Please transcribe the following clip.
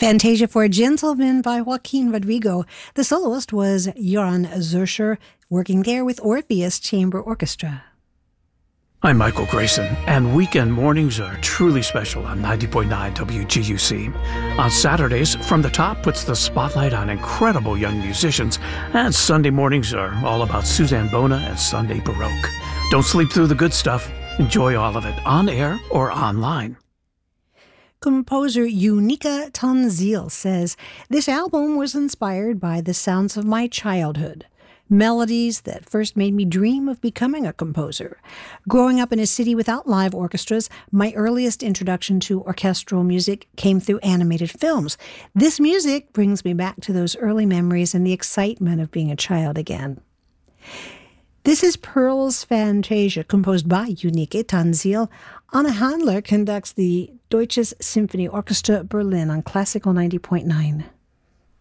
Fantasia for a Gentleman by Joaquin Rodrigo. The soloist was Joran Zürcher, working there with Orpheus Chamber Orchestra. I'm Michael Grayson, and weekend mornings are truly special on 90.9 WGUC. On Saturdays, From the Top puts the spotlight on incredible young musicians, and Sunday mornings are all about Suzanne Bona and Sunday Baroque. Don't sleep through the good stuff. Enjoy all of it, on air or online. Composer Unica Tanzil says, "This album was inspired by the sounds of my childhood. Melodies that first made me dream of becoming a composer. Growing up in a city without live orchestras, my earliest introduction to orchestral music came through animated films. This music brings me back to those early memories and the excitement of being a child again." This is Pearl's Fantasia, composed by Unica Tanzil. Anna Handler conducts the Deutsches Symphony Orchestra Berlin on Classical 90.9.